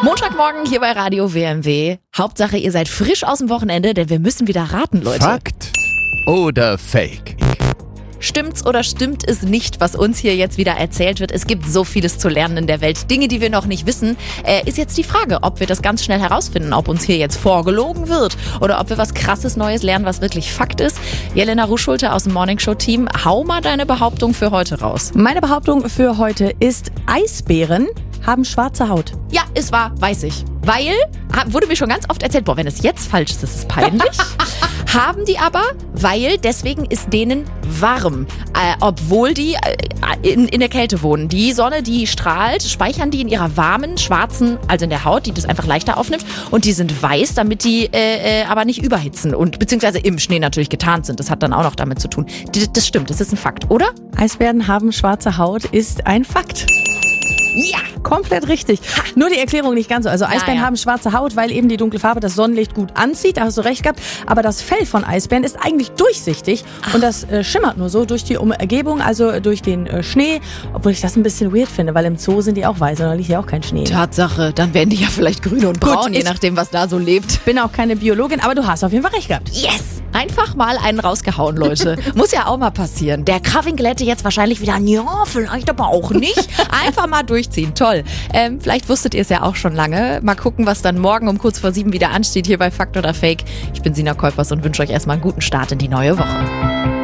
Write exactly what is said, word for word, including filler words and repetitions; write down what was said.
Montagmorgen hier bei Radio W M W. Hauptsache, ihr seid frisch aus dem Wochenende, denn wir müssen wieder raten, Leute. Fakt oder Fake? Stimmt's oder stimmt es nicht, was uns hier jetzt wieder erzählt wird? Es gibt so vieles zu lernen in der Welt. Dinge, die wir noch nicht wissen. Äh, ist jetzt die Frage, ob wir das ganz schnell herausfinden, ob uns hier jetzt vorgelogen wird oder ob wir was Krasses Neues lernen, was wirklich Fakt ist. Jelena Ruschulter aus dem Morningshow-Team, hau mal deine Behauptung für heute raus. Meine Behauptung für heute ist, Eisbären haben schwarze Haut. Ja, es war, weiß ich. Weil, wurde mir schon ganz oft erzählt, boah, wenn es jetzt falsch ist, ist es peinlich. Haben die aber, weil deswegen ist denen warm, äh, obwohl die äh, in, in der Kälte wohnen. Die Sonne, die strahlt, speichern die in ihrer warmen, schwarzen, also in der Haut, die das einfach leichter aufnimmt. Und die sind weiß, damit die äh, äh, aber nicht überhitzen und beziehungsweise im Schnee natürlich getarnt sind. Das hat dann auch noch damit zu tun. Die, das stimmt, das ist ein Fakt, oder? Eisbären haben schwarze Haut ist ein Fakt. Ja! Komplett richtig. Ha. Nur die Erklärung nicht ganz so. Also Eisbären ja, ja. haben schwarze Haut, weil eben die dunkle Farbe das Sonnenlicht gut anzieht. Da hast du recht gehabt. Aber das Fell von Eisbären ist eigentlich durchsichtig. Ach. Und das äh, schimmert nur so durch die Umgebung, also durch den äh, Schnee. Obwohl ich das ein bisschen weird finde, weil im Zoo sind die auch weiß und da liegt ja auch kein Schnee. Tatsache, dann werden die ja vielleicht grün und braun, gut, je nachdem, was da so lebt. Bin auch keine Biologin, aber du hast auf jeden Fall recht gehabt. Yes! Einfach mal einen rausgehauen, Leute. Muss ja auch mal passieren. Der Krawinkel hätte jetzt wahrscheinlich wieder, ja, vielleicht aber auch nicht. Einfach mal durchziehen. Toll. Ähm, vielleicht wusstet ihr es ja auch schon lange. Mal gucken, was dann morgen um kurz vor sieben wieder ansteht hier bei Fakt oder Fake. Ich bin Sina Kolpers und wünsche euch erstmal einen guten Start in die neue Woche.